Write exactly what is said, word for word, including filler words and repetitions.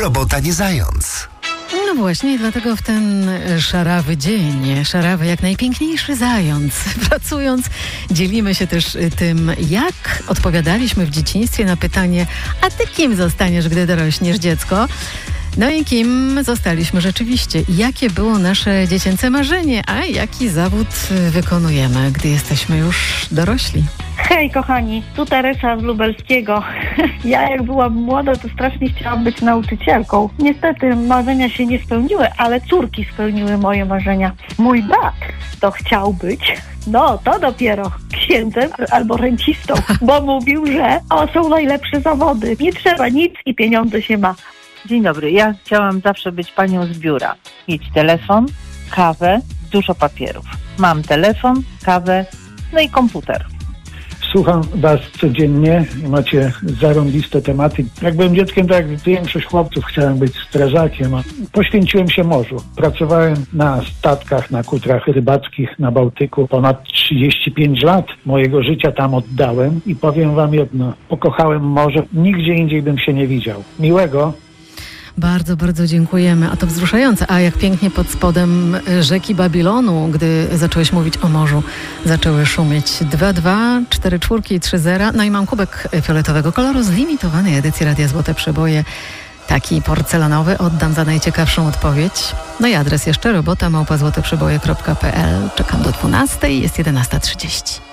robota nie zając. No właśnie, i dlatego w ten szarawy dzień, szarawy jak najpiękniejszy zając, pracując, dzielimy się też tym, jak odpowiadaliśmy w dzieciństwie na pytanie: a ty kim zostaniesz, gdy dorośniesz, dziecko? No i kim zostaliśmy rzeczywiście? Jakie było nasze dziecięce marzenie, a jaki zawód wykonujemy, gdy jesteśmy już dorośli? Hej kochani, tu Teresa z Lubelskiego. Ja jak byłam młoda, to strasznie chciałam być nauczycielką. Niestety marzenia się nie spełniły, ale córki spełniły moje marzenia. Mój brat to chciał być, no to dopiero księdzem albo rencistą, bo mówił, że o, są najlepsze zawody. Nie trzeba nic i pieniądze się ma. Dzień dobry, ja chciałam zawsze być panią z biura. Mieć telefon, kawę, dużo papierów. Mam telefon, kawę, no i komputer. Słucham was codziennie i macie zarąbiste tematy. Jak byłem dzieckiem, tak jak większość chłopców, chciałem być strażakiem. Poświęciłem się morzu. Pracowałem na statkach, na kutrach rybackich na Bałtyku. Ponad trzydzieści pięć lat mojego życia tam oddałem i powiem wam jedno. Pokochałem morze. Nigdzie indziej bym się nie widział. Miłego. Bardzo, bardzo dziękujemy. A to wzruszające. A jak pięknie pod spodem rzeki Babilonu, gdy zacząłeś mówić o morzu, zaczęły szumieć dwa dwa, cztery czwórki i trzy zera. No i mam kubek fioletowego koloru z limitowanej edycji Radia Złote Przeboje. Taki porcelanowy. Oddam za najciekawszą odpowiedź. No i adres jeszcze robota małpa złote przeboje kropka p l. Czekam do dwunastej. Jest jedenasta trzydzieści.